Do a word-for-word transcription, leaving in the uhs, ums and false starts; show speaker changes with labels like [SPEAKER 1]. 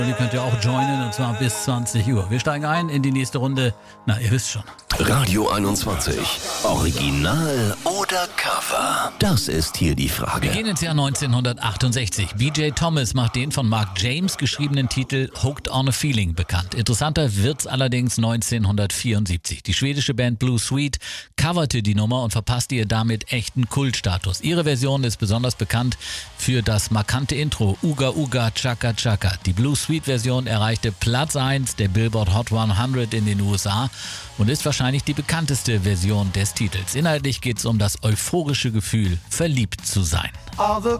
[SPEAKER 1] Und ihr könnt ja auch joinen, und zwar bis zwanzig Uhr. Wir steigen ein in die nächste Runde. Na, ihr wisst schon.
[SPEAKER 2] Radio einundzwanzig. Original oder Cover? Das ist hier die Frage.
[SPEAKER 1] Wir gehen ins Jahr neunzehnhundertachtundsechzig. B J Thomas macht den von Mark James geschriebenen Titel Hooked on a Feeling bekannt. Interessanter wird's allerdings neunzehnhundertvierundsiebzig. Die schwedische Band Blue Sweet coverte die Nummer und verpasste ihr damit echten Kultstatus. Ihre Version ist besonders bekannt für das markante Intro Uga Uga Chaka Chaka. Die Blue Sweet Version erreichte Platz eins der Billboard Hot hundert in den U S A und ist wahrscheinlich die bekannteste Version des Titels. Inhaltlich geht es um das euphorische Gefühl, verliebt zu sein.
[SPEAKER 3] All the